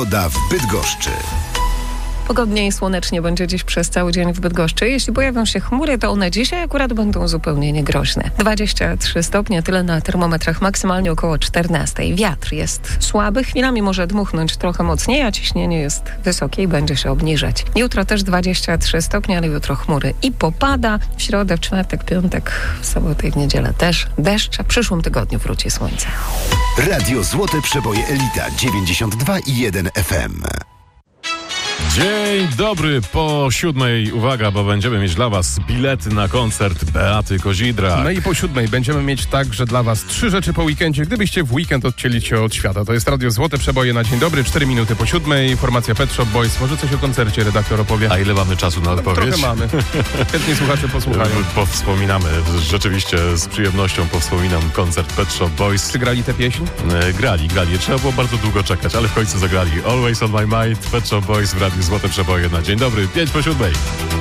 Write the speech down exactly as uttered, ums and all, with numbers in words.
Pogoda w Bydgoszczy. Pogodnie i słonecznie będzie dziś przez cały dzień w Bydgoszczy. Jeśli pojawią się chmury, to one dzisiaj akurat będą zupełnie niegroźne. dwadzieścia trzy stopnie, tyle na termometrach, maksymalnie około czternaście. Wiatr jest słaby, chwilami może dmuchnąć trochę mocniej, a ciśnienie jest wysokie i będzie się obniżać. Jutro też dwadzieścia trzy stopnie, ale jutro chmury i popada. W środę, w czwartek, piątek, w sobotę i w niedzielę też deszcz, a w przyszłym tygodniu wróci słońce. Radio Złote Przeboje Elita dziewięćdziesiąt dwa i jeden F M. Dzień dobry, po siódmej, uwaga, bo będziemy mieć dla was bilety na koncert Beaty Kozidrak. No i po siódmej będziemy mieć także dla was trzy rzeczy po weekendzie, gdybyście w weekend odcięli się od świata. To jest Radio Złote Przeboje na dzień dobry, cztery minuty po siódmej, formacja Pet Shop Boys. Może coś o koncercie redaktor opowie? A ile mamy czasu na odpowiedź? Trochę mamy. Chętnie słuchacze posłuchają. Powspominamy, rzeczywiście z przyjemnością powspominam koncert Pet Shop Boys. Czy grali tę pieśń? E, grali, grali. Trzeba było bardzo długo czekać, ale w końcu zagrali. Always on my mind, Pet Shop Boys w Radiu Złote Przeboje na dzień dobry, pięć po siódmej.